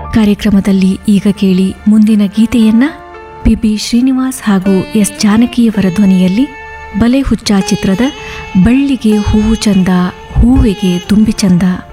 ಕಾರ್ಯಕ್ರಮದಲ್ಲಿ ಈಗ ಕೇಳಿ ಮುಂದಿನ ಗೀತೆಯನ್ನ ಪಿ ಶ್ರೀನಿವಾಸ್ ಹಾಗೂ ಎಸ್ ಜಾನಕಿಯವರ ಧ್ವನಿಯಲ್ಲಿ ಬಲೆ ಹುಚ್ಚ ಚಿತ್ರದ ಬಳ್ಳಿಗೆ ಹೂವು ಚಂದ ಹೂವಿಗೆ ತುಂಬಿ ಚಂದ